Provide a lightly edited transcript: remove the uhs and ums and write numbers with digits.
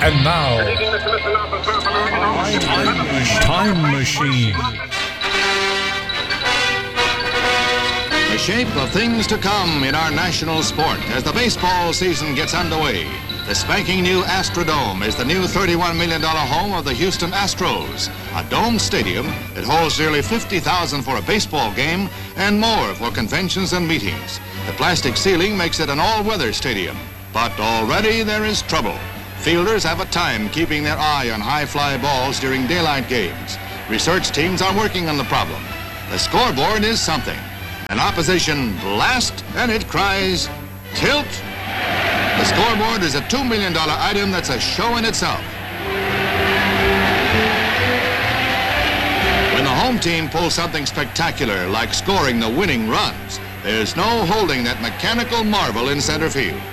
And now, Time Machine. The shape of things to come in our national sport as the baseball season gets underway. The spanking new Astrodome is the new $31 million home of the Houston Astros, a domed stadium that holds nearly 50,000 for a baseball game and more for conventions and meetings. The plastic ceiling makes it an all-weather stadium, but already there is trouble. Fielders have a time keeping their eye on high-fly balls during daylight games. Research teams are working on the problem. The scoreboard is something. An opposition blast, and it cries, tilt. The scoreboard is a $2 million item that's a show in itself. When the home team pulls something spectacular like scoring the winning runs, there's no holding that mechanical marvel in center field.